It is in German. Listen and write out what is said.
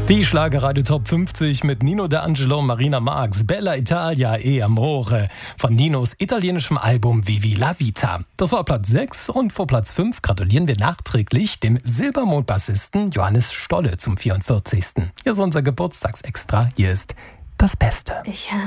Die Schlagerradio Top 50 mit Nino D'Angelo, Marina Marx, Bella Italia e Amore von Ninos italienischem Album Vivi la Vita. Das war Platz 6 und vor Platz 5 gratulieren wir nachträglich dem Silbermond-Bassisten Johannes Stolle zum 44. Hier ist unser Geburtstagsextra. Hier ist das Beste. Ich